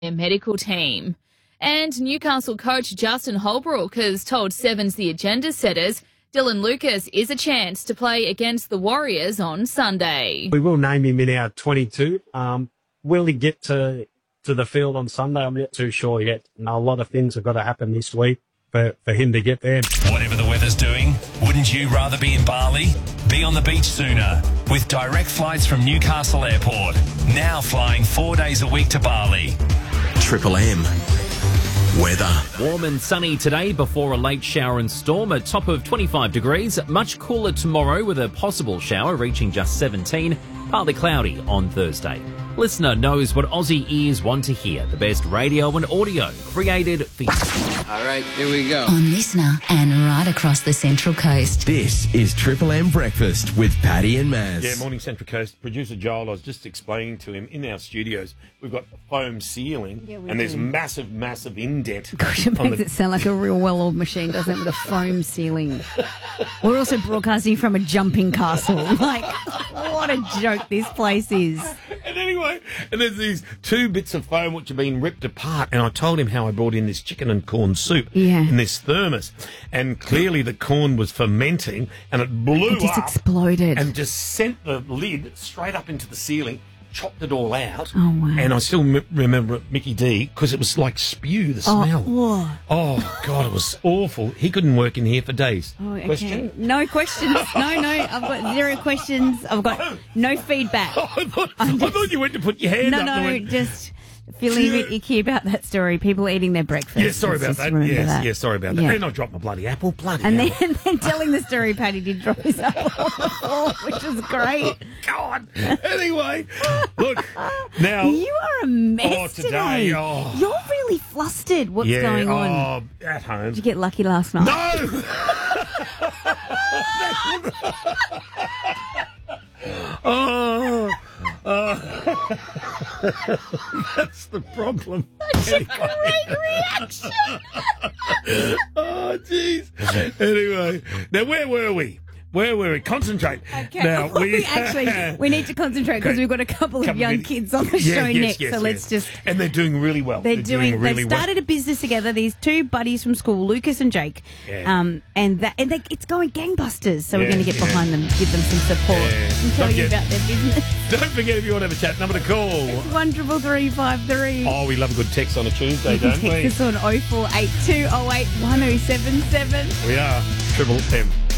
their medical team. And Newcastle coach Justin Holbrook has told Sevens the agenda setters Dylan Lucas is a chance to play against the Warriors on Sunday. We will name him in our 22. Will he get to the field on Sunday? I'm not too sure yet. A lot of things have got to happen this week for him to get there. Whatever the weather's doing, wouldn't you rather be in Bali? Be on the beach sooner with direct flights from Newcastle Airport. Now flying 4 days a week to Bali. Triple M. Weather. Warm and sunny today before a late shower and storm, a top of 25 degrees. Much cooler tomorrow with a possible shower reaching just 17. Partly cloudy on Thursday. Listener knows what Aussie ears want to hear. The best radio and audio created for you. All right, here we go. On Listener and right across the Central Coast. This is Triple M Breakfast with Paddy and Maz. Yeah, morning Central Coast. Producer Joel, I was just explaining to him, in our studios, we've got a foam ceiling and there's massive indent. Gosh, it makes it sound like a real well-oiled machine, doesn't it, with a foam ceiling. We're also broadcasting from a jumping castle. Like, what a joke this place is. And anyway, and there's these two bits of foam which have been ripped apart, and I told him how I brought in this chicken and corn soup in this thermos, and clearly the corn was fermenting, and it blew It just exploded. and just sent the lid straight up into the ceiling, chopped it all out. Oh, wow. And I still remember Mickey D, because it was like spew, the smell. Oh, God, it was awful. He couldn't work in here for days. Oh, okay. Question? No questions. No, I've got 0 questions. I've got no feedback. I thought you went to put your hand up. No, just feeling a bit icky about that story. People eating their breakfast. Yeah, sorry about that. Yes, sorry about that. Yeah. And I dropped my bloody apple. Bloody And hell. then telling the story, Paddy did drop his apple on the floor, which is great. God. Anyway, look, now. You are a mess today. You're really flustered. What's going on? At home. Did you get lucky last night? No! That's the problem. Such a great reaction. Oh, jeez. Anyway, now where were we? Concentrate. Okay. Now, we need to concentrate because we've got a couple of young kids on the show next. So let's just. And they're doing really well. They've started a business together. These two buddies from school, Lucas and Jake, and it's going gangbusters. So we're going to get behind them, give them some support, and tell you about their business. Don't forget, if you want to have a chat, number to call. It's 133353. Oh, we love a good text on a Tuesday, don't we? Text us on 0482081077. We are Triple M.